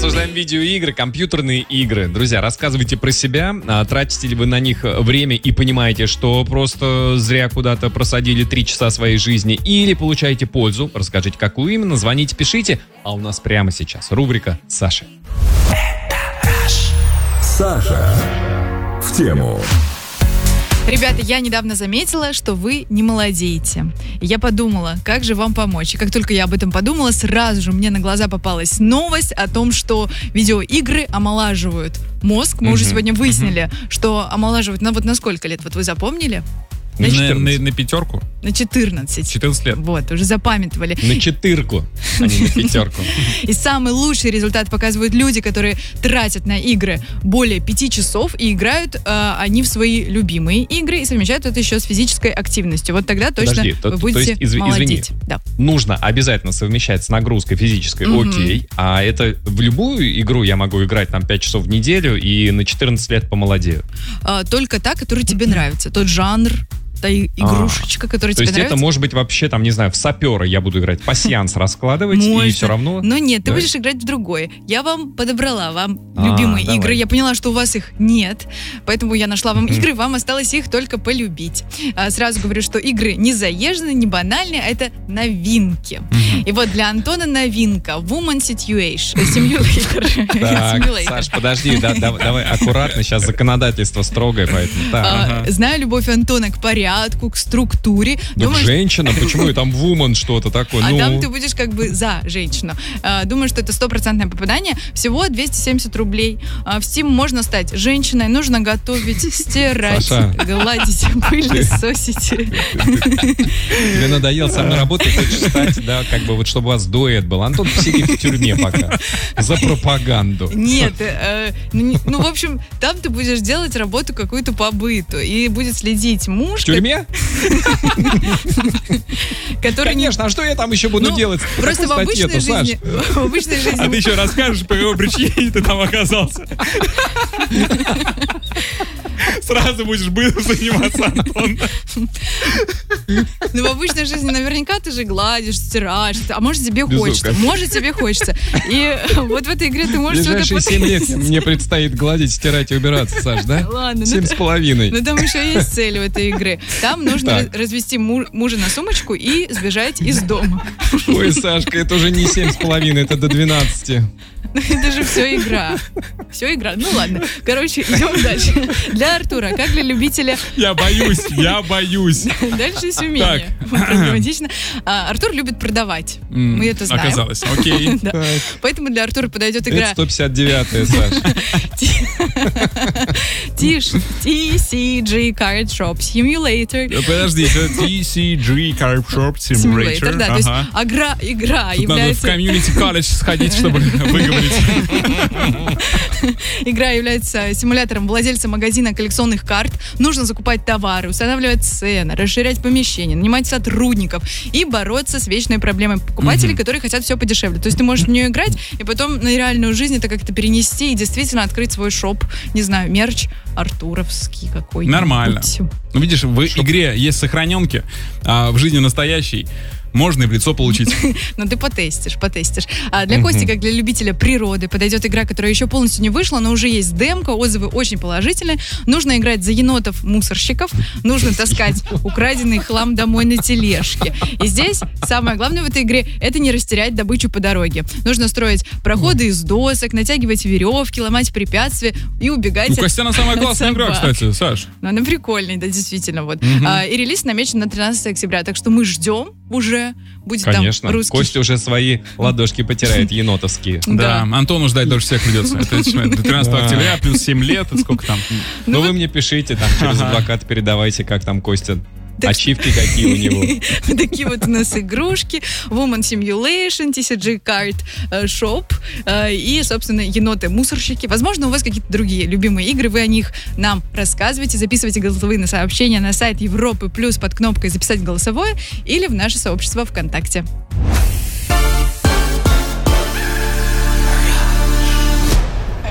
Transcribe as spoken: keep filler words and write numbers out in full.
Обсуждаем видеоигры, компьютерные игры. Друзья, рассказывайте про себя. Тратите ли вы на них время и понимаете, что просто зря куда-то просадили три часа своей жизни, или получаете пользу? Расскажите, какую именно. Звоните, пишите. А у нас прямо сейчас рубрика «Саша». Саша в тему. Ребята, я недавно заметила, что вы не молодеете. Я подумала, как же вам помочь. И как только я об этом подумала, сразу же мне на глаза попалась новость о том, что видеоигры омолаживают мозг. Мы uh-huh. уже сегодня выяснили, uh-huh. что омолаживают, ну вот на сколько лет? Вот вы запомнили? На, на, на, на пятерку? На четырнадцать. четырнадцать лет. Вот, уже запамятовали. На четырку, а не на пятерку. И самый лучший результат показывают люди, которые тратят на игры более пяти часов и играют э, они в свои любимые игры и совмещают это еще с физической активностью. Вот тогда точно Подожди, вы то, будете то есть, изв, молодеть. Извини, да. Нужно обязательно совмещать с нагрузкой физической, mm-hmm. окей. А это в любую игру я могу играть там пять часов в неделю и на четырнадцать лет помолодею? А, только та, которая тебе нравится. Тот жанр, та игрушечка, а, которая тебе тебе нравится. То есть это может быть вообще, там, не знаю, в сапера я буду играть, пассианс раскладывать, Можно. И все равно... Но нет, ты да? будешь играть в другое. Я вам подобрала вам а, любимые давай. игры. Я поняла, что у вас их нет, поэтому я нашла вам игры, вам осталось их только полюбить. А, сразу говорю, что игры не заезженные, не банальные, а это новинки. И вот для Антона новинка Woman Situation. Simulator. Так, Саш, подожди, да, да, давай аккуратно, сейчас законодательство строгое, поэтому... Так, а, ага. Знаю любовь Антона к порядку, к структуре. Да Думаю, женщина, почему там woman что-то такое? А ну... там ты будешь как бы за женщину. А, думаю, что это стопроцентное попадание. Всего двести семьдесят рублей. А, в Steam можно стать женщиной, нужно готовить, стирать, Саша. гладить, пылесосить. Тебе надоело со мной работать, хочешь стать, да, как бы вот чтобы у вас дуэт был. Антон сидит в тюрьме пока за пропаганду. Нет, э, ну, ну, в общем, там ты будешь делать работу какую-то по быту, и будет следить муж. В тюрьме? Который Конечно, а что я там еще буду ну, делать? Просто в обычной, жизни, в обычной жизни... А ты еще расскажешь, по какой причине ты там оказался? Сразу будешь быстро заниматься, Антон. Ну, в обычной жизни наверняка ты же гладишь, стираешь, а может тебе хочется, может тебе хочется. И вот в этой игре ты можешь... В ближайшие семь лет мне предстоит гладить, стирать и убираться, Саш, да? Ладно. Семь с половиной. Но там еще есть цель у этой игры. Там нужно развести мужа на сумочку и сбежать из дома. Ой, Сашка, это уже не семь с половиной, это до двенадцати. Это же все игра. Все игра. Ну ладно. Короче, идем дальше. Для Артура, как для любителя... Я боюсь, я боюсь. Дальше все менее проблематично. А, Артур любит продавать. Мы это знаем. Оказалось, окей. Да. Поэтому для Артура подойдет игра... Это сто пятьдесят девятая, Саша. ти си джи Card Shop Simulator. Подожди, это ти си джи Card Shop Simulator. Да, то есть игра, игра Тут является... надо в комьюнити колледж сходить, чтобы выговорить. Игра является симулятором владельца магазина коллекционных карт. Нужно закупать товары, устанавливать цены, расширять помещения, нанимать сотрудников и бороться с вечной проблемой покупателей, mm-hmm. которые хотят все подешевле. То есть ты можешь в нее играть и потом на реальную жизнь это как-то перенести и действительно открыть свой шоп, не знаю, мерч артуровский какой-нибудь. Нормально. Ну, видишь, в Шоп. игре есть сохраненки, а в жизни настоящей можно и в лицо получить. Ну, ты потестишь, потестишь. А для Кости, как для любителя природы, подойдет игра, которая еще полностью не вышла, но уже есть демка, отзывы очень положительные. Нужно играть за енотов-мусорщиков, нужно таскать украденный хлам домой на тележке. И здесь самое главное в этой игре — это не растерять добычу по дороге. Нужно строить проходы из досок, натягивать веревки, ломать препятствия и убегать. Ну, Костяна самая классная игра, кстати, Саш. Ну, она прикольная, да, действительно. Вот. А, и релиз намечен на тринадцатое октября, так что мы ждем уже. Будет Конечно. Там русский. Костя уже свои ладошки потирает, енотовские. Да, Антону ждать дольше всех придется. Это до тринадцатого октября, плюс семь лет, это сколько там? Ну, вы мне пишите, там, через адвоката передавайте, как там Костя. Так ачивки какие у него. Такие вот у нас игрушки. Woman Simulation, ти си джи Card Shop и, собственно, еноты-мусорщики. Возможно, у вас какие-то другие любимые игры, вы о них нам рассказывайте, записывайте голосовые на сообщения на сайт Европы Плюс под кнопкой «Записать голосовое» или в наше сообщество ВКонтакте.